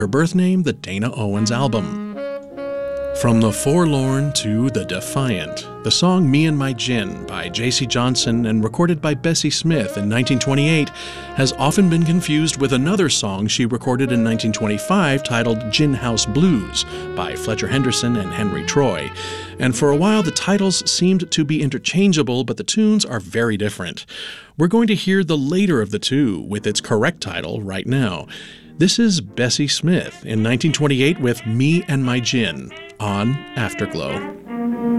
her birth name, the Dana Owens Album. From the Forlorn to the Defiant, the song Me and My Gin by J.C. Johnson and recorded by Bessie Smith in 1928 has often been confused with another song she recorded in 1925 titled Gin House Blues by Fletcher Henderson and Henry Troy. And for a while the titles seemed to be interchangeable, but the tunes are very different. We're going to hear the later of the two with its correct title right now. This is Bessie Smith in 1928 with Me and My Gin on Afterglow.